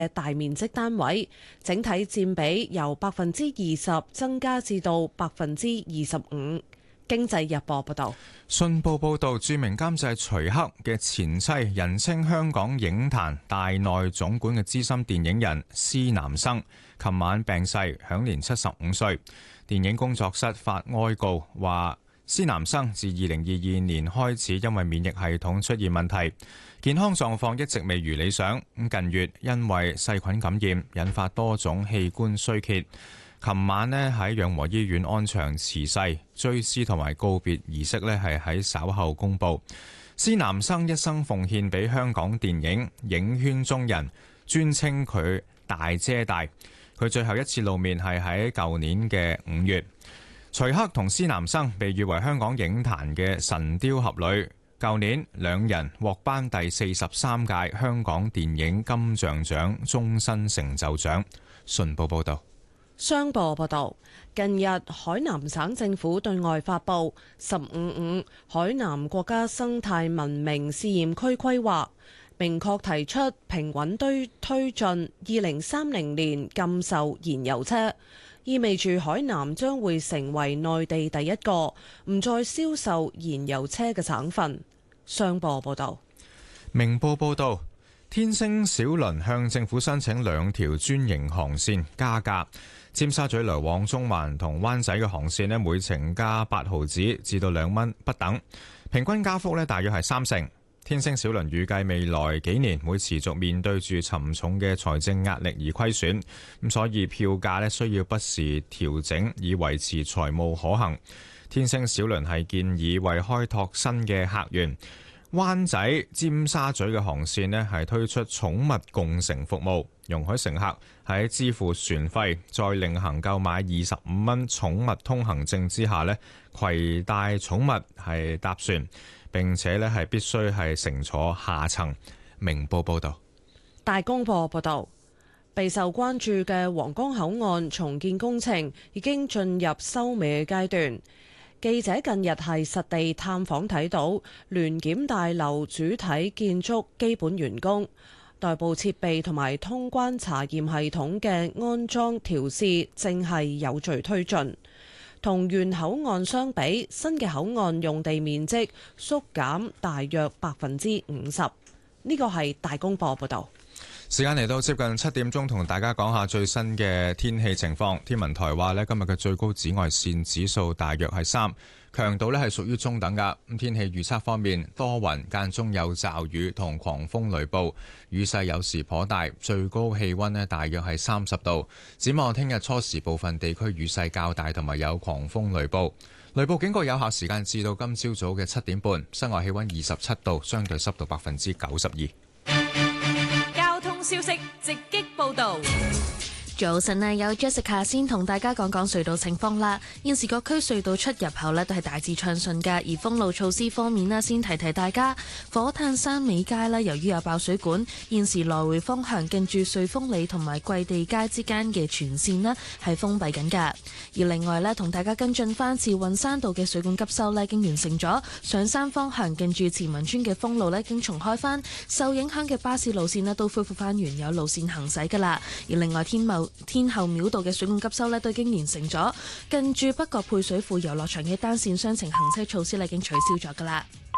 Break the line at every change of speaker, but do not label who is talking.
嘅大面積單位，整體佔比由20%增加至到25%。經濟日報報道。
信報報導，著名監製徐克嘅前妻，人稱香港影壇大內總管嘅資深電影人施南生，琴晚病逝，享年75歲。電影工作室發哀告話，施南生自2022年開始因為免疫系統出現問題，健康狀況一直未如理想。近月因為細菌感染，引發多種器官衰竭。琴晚呢喺養和醫院安詳辭世，追思同埋告別儀式呢係喺稍後公佈。施南生一生奉獻俾香港電影，影圈中人尊稱佢大姐大。佢最後一次露面係喺舊年嘅5月。徐克同施南生被譽為香港影壇嘅神雕俠侶。舊年兩人獲頒第43屆香港電影金像獎終身成就獎。信報報道。
商報報導，近日海南省政府對外發布15海南國家生態文明試驗區規劃，明確提出平穩推進2030年禁售燃油車，意味住海南將會成為內地第一個唔再銷售燃油車嘅省份。商報報導。
明報報導，天星小輪向政府申請2條專營航線加價。尖沙咀來往中環同灣仔嘅航線呢，每程加8毫子至到2蚊不等，平均加幅呢大約係30%。天星小輪預計未來幾年會持續面對住沉重嘅財政壓力而虧損，咁所以票價呢需要不時調整以維持財務可行。天星小輪係建議為開拓新嘅客源，灣仔、尖沙咀嘅航線呢係推出寵物共乘服務，容許乘客喺支付船費再另行購買25蚊寵物通行證之下呢，攜帶寵物係搭船，並且呢係必須係乘坐下層。明報報道。
大公報報道，備受關注嘅皇崗口岸重建工程已經進入收尾嘅階段。記者近日係實地探訪睇到聯檢大樓主體建築基本完工，內部設備同埋通關查驗系統嘅安裝調試正係有序推進。同原口岸相比，新嘅口岸用地面積縮減大約50%。呢個係大公報報導。
時間嚟到接近7點鐘，同大家講下最新嘅天氣情況。天文台話呢，今日嘅最高紫外線指數大約係3，強度呢係屬於中等㗎。咁天氣預測方面，多雲間中有驟雨同狂風雷暴，雨勢有時頗大，最高氣溫呢大約係30度。展望聽日初時部分地區雨勢較大，同埋有狂風雷暴。雷暴警告有效時間至到今朝早嘅7點半。室外氣溫27度，相對濕度92%。
消息直擊報導。
早晨啊，有 Jessica 先同大家講講隧道情況啦。現時各區隧道出入口呢都係大致暢順㗎。而封路措施方面呢，先提提大家，火炭山尾街呢，由於有爆水管，現時來回方向近住瑞豐里同埋桂地街之間嘅全線呢係封閉緊㗎。而另外呢，同大家跟進翻慈雲山道嘅水管急修呢已經完成咗，上山方向近住慈文村嘅封路呢已經重開翻，受影響嘅巴士路線呢都恢復翻原有路線行駛㗎啦。而另外天后廟道嘅水管急修呢都已經完成咗，近住北角配水庫遊樂場嘅單線雙程行車措施呢已經取消咗㗎啦。